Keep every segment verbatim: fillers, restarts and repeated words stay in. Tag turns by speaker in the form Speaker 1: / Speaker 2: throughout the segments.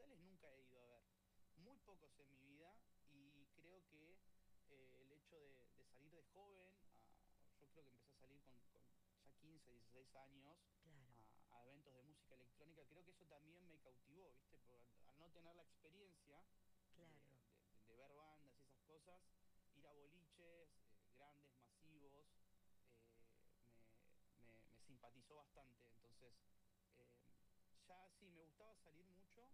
Speaker 1: recitales nunca he ido a ver. Muy pocos en mi vida y creo que eh, el hecho de, de salir de joven, a- yo creo que empecé a salir con, con ya quince, dieciséis años
Speaker 2: Claro,
Speaker 1: a, a eventos de música electrónica, creo que eso también me cautivó, ¿viste? Porque al, al no tener la experiencia de,
Speaker 2: claro.
Speaker 1: de- de ver bandas y esas cosas, ir a boliches eh, grandes, masivos, eh, me, me- me simpatizó bastante. Entonces, eh, ya sí, me gustaba salir mucho,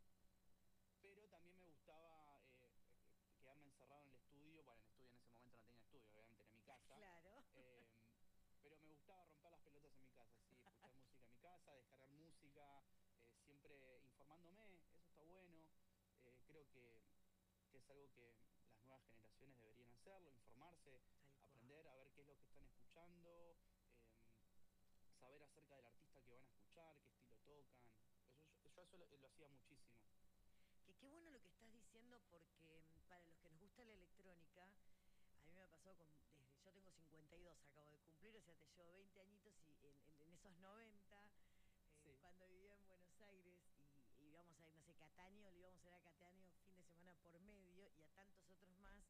Speaker 1: pero también me gustaba eh, eh, quedarme encerrado en el estudio. Bueno, en el estudio en ese momento no tenía estudio, obviamente era mi casa.
Speaker 2: Claro.
Speaker 1: eh, pero me gustaba romper las pelotas en mi casa, sí, escuchar música en mi casa, descargar música, eh, siempre informándome, eso está bueno. Eh, creo que, que es algo que las nuevas generaciones deberían hacerlo, informarse,
Speaker 2: Tal cual.
Speaker 1: aprender a ver qué es lo que están escuchando, em, saber acerca del artista que van a escuchar, qué estilo tocan. Eso, yo, yo eso lo, lo hacía muchísimo.
Speaker 2: Que qué bueno lo que estás diciendo porque mm, para los que nos gusta la electrónica, a mí me ha pasado con, desde, yo tengo cincuenta y dos, acabo de cumplir, o sea, te llevo veinte añitos y en, en- en esos noventa, eh,
Speaker 1: Sí,
Speaker 2: cuando vivía en Buenos Aires y, y íbamos a ir, no sé, Cataño, le íbamos a ir a Cataño fin de semana por medio y a tantos otros más.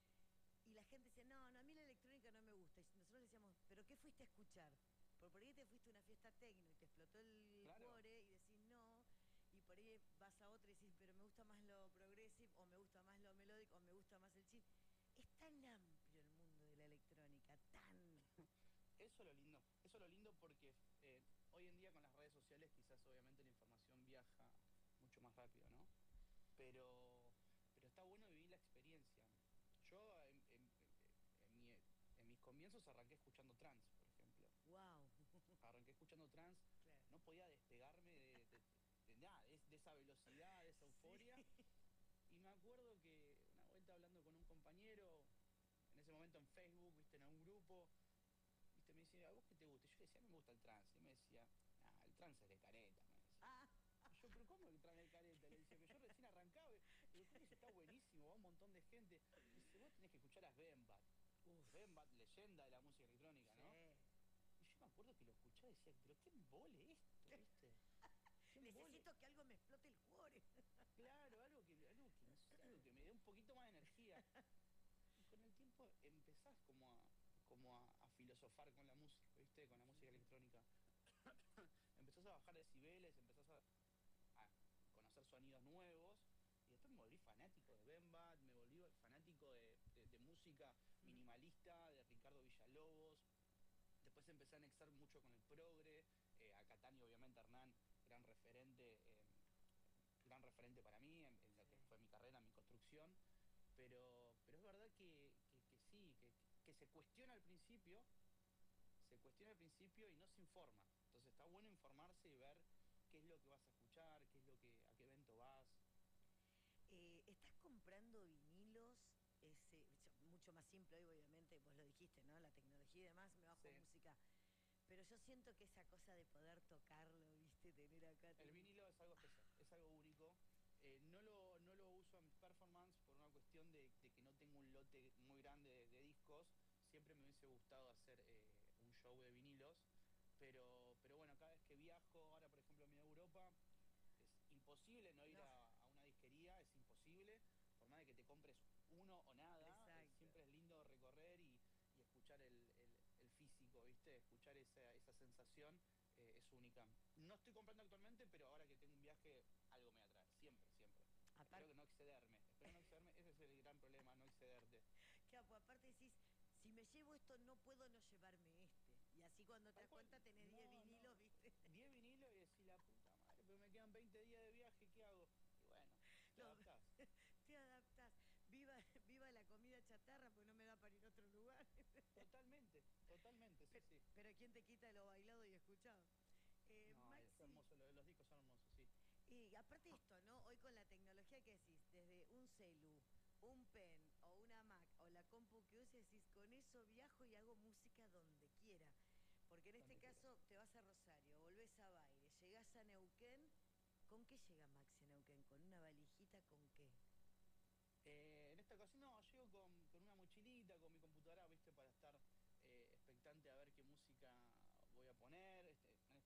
Speaker 2: Y la gente decía, no, no, a mí la electrónica no me gusta. Y nosotros le decíamos, ¿pero qué fuiste a escuchar? Por, por ahí te fuiste a una fiesta tecno y te explotó el
Speaker 1: claro.
Speaker 2: cuore y decís no. Y por ahí vas a otra y decís, pero me gusta más lo progressive, o me gusta más lo melódico, o me gusta más el chill. Es tan amplio el mundo de la electrónica, tan...
Speaker 1: Eso es lo lindo. Eso es lo lindo porque eh, hoy en día con las redes sociales quizás obviamente la información viaja mucho más rápido, ¿no? Pero, pero está bueno vivir la experiencia. Yo en, en- en- en mi- en mis comienzos arranqué escuchando trance, por ejemplo.
Speaker 2: ¡Wow!
Speaker 1: Arranqué escuchando trance,
Speaker 2: Claro.
Speaker 1: no podía despegarme de, de- de- de nada, de, de esa velocidad, de esa
Speaker 2: Sí.
Speaker 1: euforia. Y me acuerdo que una vuelta hablando con un compañero, en ese momento en Facebook, viste, en un grupo, viste, me decía, ¿a vos qué te gusta? Y yo le decía, a mí me gusta el trance. Y me decía, ah, el trance es de careta, me decía.
Speaker 2: Ah,
Speaker 1: Y yo, pero ¿cómo el trance de careta? Le decía, que yo recién arrancaba. Le digo, ¿cómo si está buenísimo? Va un montón de gente. Dice, vos tenés que escuchar a Bembat.
Speaker 2: uf.
Speaker 1: Bembat, leyenda de la música electrónica, ¿no?
Speaker 2: Sí.
Speaker 1: Y yo me acuerdo que lo escuchaba y decía, pero qué embole esto, ¿viste? Qué embole.
Speaker 2: Necesito que algo me explote el cuore.
Speaker 1: Claro, algo que, algo que, no sé, algo que me dé un poquito más de energía. Y con el tiempo empezás como a, como a, a filosofar con la música, ¿viste? Con la música
Speaker 2: Claro.
Speaker 1: electrónica. Empezás a bajar decibeles, empezás a, a conocer sonidos nuevos. Y después me volví fanático de Bembat, me volví fanático de, de, de música minimalista, de Ricardo Villalobos. Después empecé a anexar mucho con el progre, eh, a Catania obviamente Hernán, gran referente, eh, gran referente para mí en, en, lo
Speaker 2: Sí.
Speaker 1: que fue mi carrera, mi construcción, pero, pero es verdad que, que, que sí, que, que se cuestiona al principio, se cuestiona al principio y no se informa. Entonces está bueno informarse y ver qué es lo que vas a escuchar, qué es lo que, a qué evento vas.
Speaker 2: Eh, ¿Estás comprando vinilos? Es eh, mucho más simple hoy, obviamente, vos lo dijiste, ¿no? La tecnología y demás, me bajo
Speaker 1: Sí.
Speaker 2: música. Pero yo siento que esa cosa de poder tocarlo, ¿viste? Tener acá
Speaker 1: El
Speaker 2: tu...
Speaker 1: vinilo es algo especial, es algo único. Eh, no, lo, no lo uso en performance por una cuestión de, de que no tengo un lote muy grande de, de discos. Siempre me hubiese gustado hacer eh, un show de vinilos. Pero, pero bueno, cada vez que viajo, ahora por ejemplo me voy a Europa, es imposible no ir
Speaker 2: No,
Speaker 1: a, a una disquería, es imposible. Por más de que te compres uno o nada, eh,
Speaker 2: exacto.
Speaker 1: siempre es lindo recorrer y, y escuchar el, el- el físico, ¿viste? Escuchar esa, esa sensación eh, es única. No estoy comprando actualmente, pero ahora que tengo un viaje, algo me va a traer, siempre, siempre. Espero
Speaker 2: Aparte,
Speaker 1: que no excederme, espero no excederme, ese es el gran problema, no excederte.
Speaker 2: Capo, aparte decís, si me llevo esto, no puedo no llevarme este. Y así cuando te
Speaker 1: Tal
Speaker 2: das
Speaker 1: cual,
Speaker 2: cuenta tenés diez
Speaker 1: no,
Speaker 2: vinilos,
Speaker 1: no,
Speaker 2: ¿viste?
Speaker 1: diez vinilos y decís la puta madre, pero me quedan veinte días de viaje, ¿qué hago? Y bueno, te
Speaker 2: Lo-
Speaker 1: adaptás.
Speaker 2: te adaptás. Viva, viva la comida chatarra, pues no me da para ir a otro lugar.
Speaker 1: Totalmente, totalmente, sí,
Speaker 2: Pero,
Speaker 1: sí.
Speaker 2: pero ¿quién te quita lo bailado y escuchado? Eh,
Speaker 1: No, es
Speaker 2: Maxi,
Speaker 1: hermoso, lo- los discos son hermosos, sí.
Speaker 2: y aparte de esto, ¿no? Hoy con la tecnología que decís, desde un celu, un pen o una Mac o la compu que uses, decís, con eso viajo y hago música donde quiera. Porque en este
Speaker 1: Donde quieras.
Speaker 2: caso te vas a Rosario, volvés a Baile, llegás a Neuquén. ¿Con qué llega Maxi a Neuquén? ¿Con una valijita con qué?
Speaker 1: Eh, en esta ocasión no, llego con, con una mochilita, con mi computadora, viste, para estar eh, expectante a ver qué